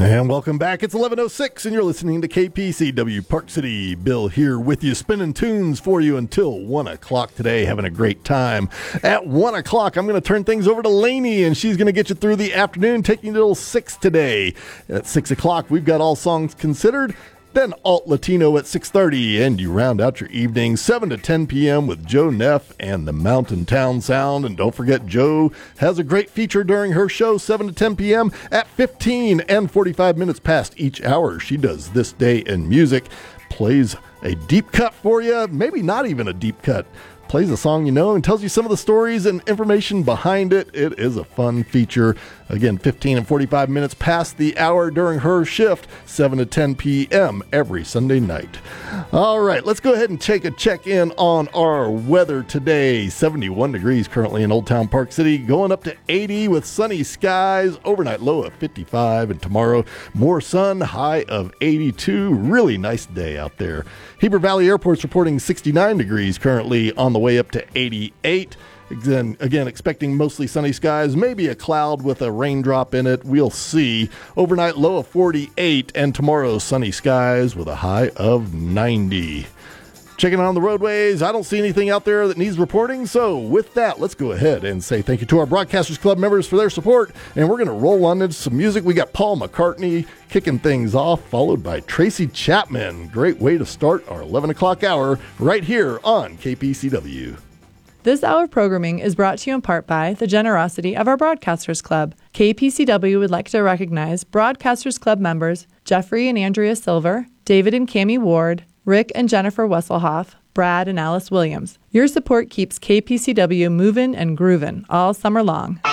And welcome back. It's 11:06, and you're listening to KPCW Park City. Bill here with you, spinning tunes for you until 1 o'clock today, having a great time. At 1 o'clock, I'm going to turn things over to Lainey, and she's going to get you through the afternoon, taking you till 6 today. At 6 o'clock, we've got All Songs Considered. Then Alt Latino at 6:30, and you round out your evening 7 to 10 p.m. with Joe Neff and the Mountain Town Sound. And don't forget, Joe has a great feature during her show, 7 to 10 p.m. at 15 and 45 minutes past each hour. She does This Day in Music, plays a deep cut for you, maybe not even a deep cut. Plays a song you know and tells you some of the stories and information behind it. It is a fun feature. Again, 15 and 45 minutes past the hour during her shift, 7 to 10 p.m. every Sunday night. All right, let's go ahead and take a check-in on our weather today. 71 degrees currently in Old Town Park City, going up to 80 with sunny skies, overnight low of 55, and tomorrow more sun, high of 82. Really nice day out there. Heber Valley Airport's reporting 69 degrees currently, on the way up to 88. Again, expecting mostly sunny skies, maybe a cloud with a raindrop in it. We'll see. Overnight low of 48, and tomorrow sunny skies with a high of 90. Checking on the roadways, I don't see anything out there that needs reporting. So with that, let's go ahead and say thank you to our Broadcasters Club members for their support. And we're going to roll on into some music. We got Paul McCartney kicking things off, followed by Tracy Chapman. Great way to start our 11 o'clock hour right here on KPCW. This hour of programming is brought to you in part by the generosity of our Broadcasters Club. KPCW would like to recognize Broadcasters Club members Jeffrey and Andrea Silver, David and Cammie Ward, Rick and Jennifer Wesselhoff, Brad and Alice Williams. Your support keeps KPCW moving and grooving all summer long.